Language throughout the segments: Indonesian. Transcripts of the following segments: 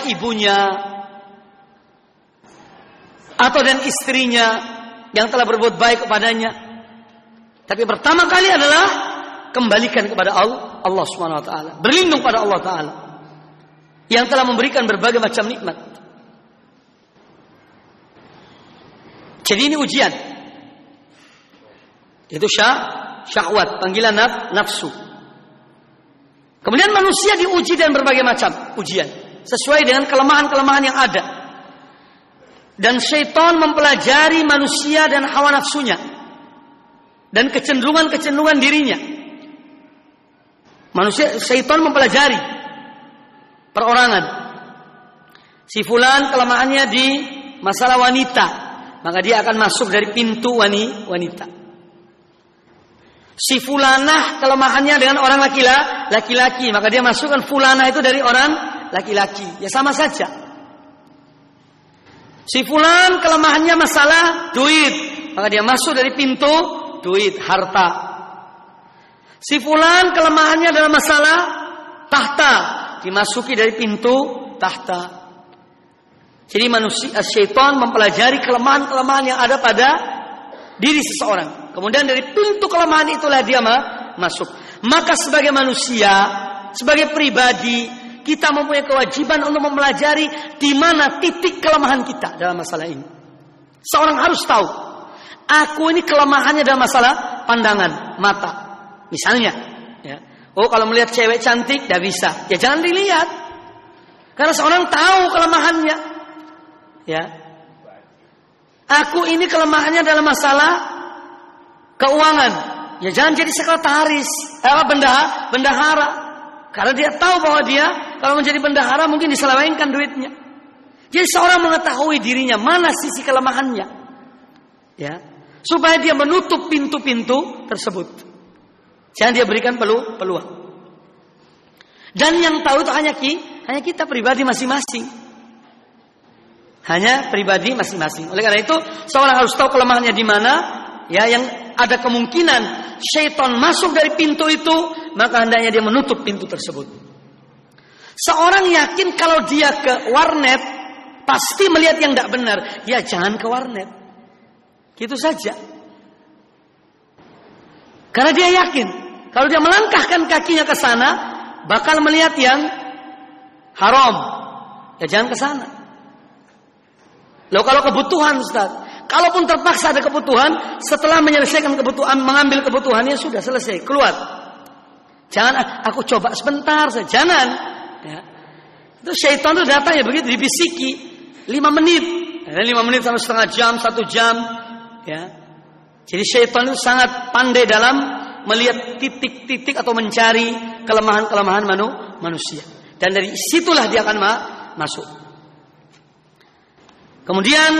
ibunya atau dan istrinya yang telah berbuat baik kepadanya. Tapi pertama kali adalah kembalikan kepada Allah Subhanahu wa taala. Berlindung pada Allah taala yang telah memberikan berbagai macam nikmat. Jadi ini ujian. Itu syahwat, panggilan nafsu. Kemudian manusia diuji dengan berbagai macam ujian sesuai dengan kelemahan-kelemahan yang ada. Dan syaitan mempelajari manusia dan hawa nafsunya dan kecenderungan-kecenderungan dirinya. Syaitan mempelajari perorangan. Si fulan kelemahannya di masalah wanita, maka dia akan masuk dari pintu wanita. Si fulanah kelemahannya dengan orang laki-laki, maka dia masukkan fulanah itu dari orang laki-laki. Ya sama saja. Si fulan kelemahannya masalah duit, maka dia masuk dari pintu duit, harta. Si fulan kelemahannya dalam masalah tahta, dimasuki dari pintu tahta. Jadi syaitan mempelajari kelemahan-kelemahan yang ada pada diri seseorang. Kemudian dari pintu kelemahan itulah dia masuk. Maka sebagai manusia, sebagai pribadi, kita mempunyai kewajiban untuk mempelajari di mana titik kelemahan kita dalam masalah ini. Seorang harus tahu, aku ini kelemahannya dalam masalah pandangan mata. Misalnya, ya. Kalau melihat cewek cantik, tidak bisa. Ya jangan dilihat. Karena seorang tahu kelemahannya. Ya. Aku ini kelemahannya dalam masalah keuangan. Ya jangan jadi sekretaris, bendahara. Karena dia tahu bahwa dia kalau menjadi bendahara mungkin diselewengkan duitnya. Jadi seorang mengetahui dirinya mana sisi kelemahannya. Ya. Supaya dia menutup pintu-pintu tersebut. Jangan dia berikan peluang. Dan yang tahu itu hanya kita pribadi masing-masing. Hanya pribadi masing-masing. Oleh karena itu, seorang harus tahu kelemahannya di mana, ya, yang ada kemungkinan syaitan masuk dari pintu itu, maka hendaknya dia menutup pintu tersebut. Seorang yakin kalau dia ke warnet pasti melihat yang tidak benar, ya jangan ke warnet. Gitu saja. Karena dia yakin kalau dia melangkahkan kakinya ke sana bakal melihat yang haram, ya jangan ke sana. Loh kalau kebutuhan, Ustaz, kalaupun terpaksa ada kebutuhan, setelah menyelesaikan kebutuhan, mengambil kebutuhannya sudah selesai, keluar. Jangan aku coba sebentar saja, jangan. Ya. Itu syaitan itu datang ya begitu, dibisiki 5 menit, 5 menit sampai setengah jam, 1 jam. Ya. Jadi syaitan itu sangat pandai dalam melihat titik-titik atau mencari kelemahan-kelemahan manusia. Dan dari situlah dia akan masuk. Kemudian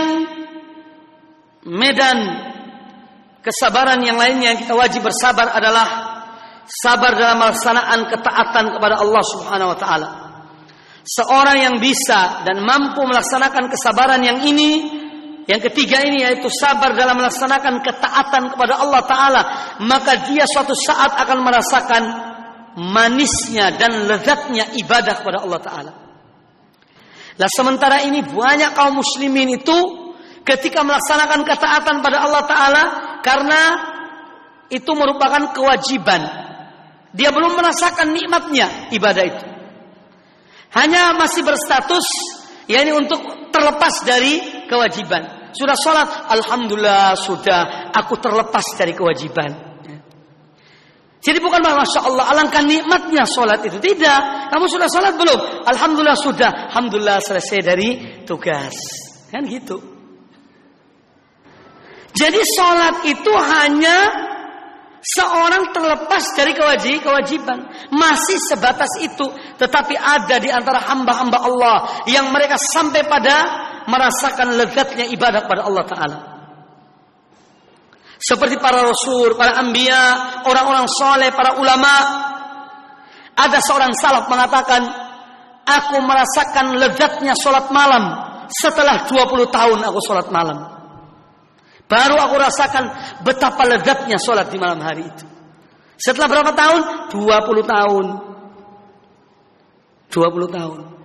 medan kesabaran yang lainnya yang kita wajib bersabar adalah sabar dalam melaksanakan ketaatan kepada Allah Subhanahu wa taala. Seorang yang bisa dan mampu melaksanakan kesabaran yang ini, yang ketiga ini, yaitu sabar dalam melaksanakan ketaatan kepada Allah taala, maka dia suatu saat akan merasakan manisnya dan lezatnya ibadah kepada Allah taala. Lah sementara ini banyak kaum muslimin itu ketika melaksanakan ketaatan pada Allah taala karena itu merupakan kewajiban, dia belum merasakan nikmatnya ibadah itu. Hanya masih berstatus yakni untuk terlepas dari kewajiban. Sudah sholat, alhamdulillah sudah, aku terlepas dari kewajiban. Jadi bukan masya Allah, alangkah nikmatnya sholat itu. Tidak, kamu sudah sholat belum? Alhamdulillah sudah, alhamdulillah selesai dari tugas. Kan gitu. Jadi sholat itu hanya seorang terlepas dari kewajiban. Masih sebatas itu. Tetapi ada di antara hamba-hamba Allah yang mereka sampai pada merasakan lezatnya ibadah pada Allah Ta'ala. Seperti para rasul, para anbiya, orang-orang soleh, para ulama. Ada seorang salaf mengatakan, aku merasakan lezatnya sholat malam setelah 20 tahun aku sholat malam. Baru aku rasakan betapa lezatnya sholat di malam hari itu. Setelah berapa tahun? 20 tahun. 20 tahun.